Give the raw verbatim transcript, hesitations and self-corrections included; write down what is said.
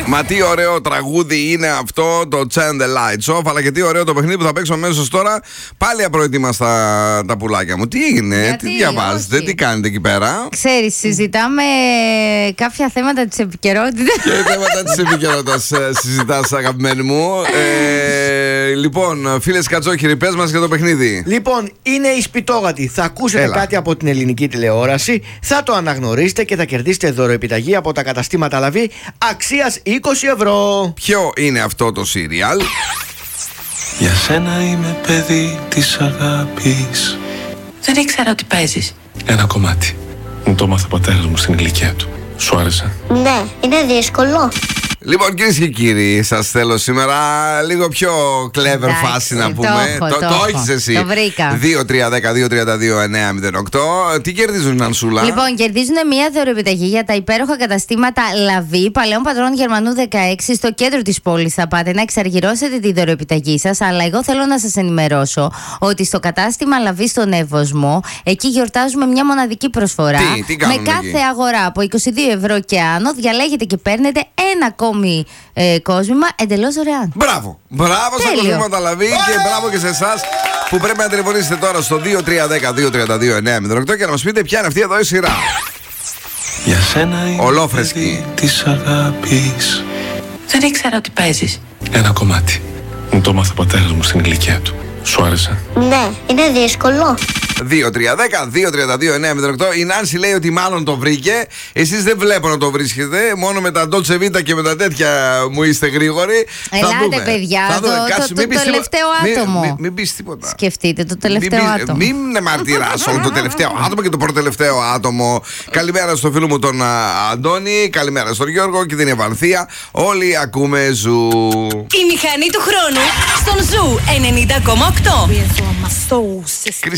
Μα τι ωραίο τραγούδι είναι αυτό το Turn the Lights Off, αλλά και τι ωραίο το παιχνίδι που θα παίξω αμέσως τώρα. Πάλι απροετοίμαστα τα πουλάκια μου. Τι έγινε, Γιατί, τι διαβάζετε, όχι. τι κάνετε εκεί πέρα? Ξέρεις, συζητάμε κάποια θέματα της επικαιρότητας. Και θέματα της επικαιρότητας συζητάς, αγαπημένη μου. Ε, λοιπόν, φίλες Κατσόχυροι, πες μας για το παιχνίδι. Λοιπόν, είναι η σπιτόγατη. Θα ακούσετε Έλα. κάτι από την ελληνική τηλεόραση, θα το αναγνωρίσετε και θα κερδίσετε δωροεπιταγή από τα καταστήματα Λαβή αξίας είκοσι ευρώ. Ποιο είναι αυτό το σύριαλ? Για σένα είμαι παιδί της αγάπης. Δεν ήξερα ότι παίζεις. Ένα κομμάτι. Μου το έμαθε ο πατέρας μου στην ηλικία του. Σου άρεσε? Ναι, είναι δύσκολο. Λοιπόν, κυρίες και κύριοι, σας θέλω σήμερα λίγο πιο clever Εντάξει, φάση να το πούμε. έχω, το το έχω. έχεις εσύ. Το βρήκα. δύο τρία ένα μηδέν δύο τρία δύο εννιά μηδέν οκτώ. Τι κερδίζουν, Νανσούλα? Λοιπόν, κερδίζουν μια δωροεπιταγή για τα υπέροχα καταστήματα Λαβή, Παλαιών Πατρών Γερμανού δεκαέξι, στο κέντρο της πόλης. Θα πάτε να εξαργυρώσετε τη δωροεπιταγή σας, αλλά εγώ θέλω να σας ενημερώσω ότι στο κατάστημα Λαβή στον Εύωσμο, εκεί γιορτάζουμε μια μοναδική προσφορά. Τι, τι κάνουν με κάθε εκεί? αγορά από είκοσι δύο ευρώ και άνω, διαλέγετε και παίρνετε ένα ακόμη ε, κόσμημα εντελώς δωρεάν. Μπράβο! Μπράβο στα Τέλειο. κοσμήματα Λαβή και μπράβο και σε εσάς που πρέπει να τηλεφωνήσετε τώρα στο δύο τρία ένα μηδέν δύο τρία δύο εννιά μηδέν οκτώ και να μας πείτε ποια είναι αυτή εδώ η σειρά. Για σένα είμαι Ολόφρεσκη. παιδί της αγάπης. Δεν ήξερα ότι παίζεις. Ένα κομμάτι. Μου το έμαθε ο πατέρας μου στην ηλικία του. Σου άρεσε? Ναι, είναι δύσκολο. δύο τρία ένα μηδέν δύο τρία δύο εννιά μηδέν οκτώ. Η Νάνση λέει ότι μάλλον το βρήκε. Εσείς δεν βλέπω να το βρίσκετε. Μόνο με τα Dolce Vita και με τα τέτοια μου είστε γρήγοροι. Θα Ελάτε, δούμε. παιδιά, Θα δούμε. το- Κάτσε, το- μην το πεις τίποτα. τελευταίο Μην- άτομο. Μην, μην πεις τίποτα. Σκεφτείτε το τελευταίο μην, πεις- άτομο. Μην μαρτυράς όλο το τελευταίο άτομο και το προτελευταίο άτομο. Καλημέρα στο φίλο μου τον α, Αντώνη. Καλημέρα στον Γιώργο και την Ευανθία. Όλοι ακούμε Ζου. Η μηχανή του χρόνου στον Ζου ενενήντα κόμμα οκτώ.